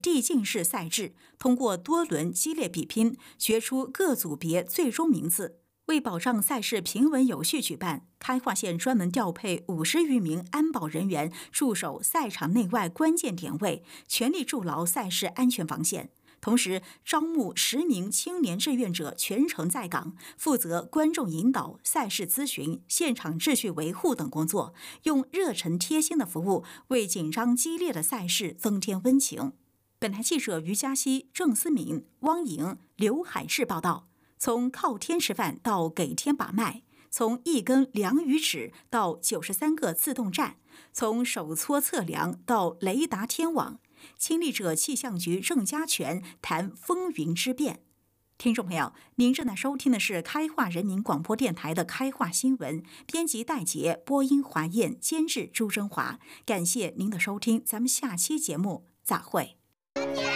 递进式赛制，通过多轮激烈比拼，决出各组别最终名次。为保障赛事平稳有序举办，开化县专门调配50余名安保人员驻守赛场内外关键点位，全力筑牢赛事安全防线。同时，招募10名青年志愿者全程在岗，负责观众引导、赛事咨询、现场秩序维护等工作，用热忱贴心的服务为紧张激烈的赛事增添温情。本台记者于嘉熙、郑思敏、汪莹、刘海志报道。从靠天吃饭到给天把脉，从1根量鱼尺到93个自动站，从手搓测量到雷达天网，亲历者气象局郑家全谈风云之变。听众朋友，您正在收听的是开化人民广播电台的开化新闻，编辑戴杰，播音华燕，监制朱征华。感谢您的收听，咱们下期节目再会。